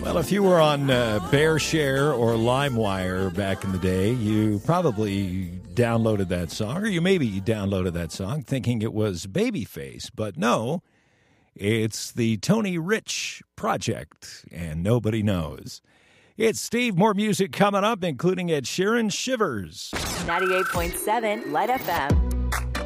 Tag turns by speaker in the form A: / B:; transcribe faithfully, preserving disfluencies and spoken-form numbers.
A: Well, if you were on uh, BearShare or LimeWire back in the day, you probably downloaded that song, or you maybe downloaded that song thinking it was Babyface. But no, it's the Tony Rich Project, and nobody knows. It's Steve. More music coming up, including Ed Sheeran, Shivers.
B: ninety-eight point seven Light F M.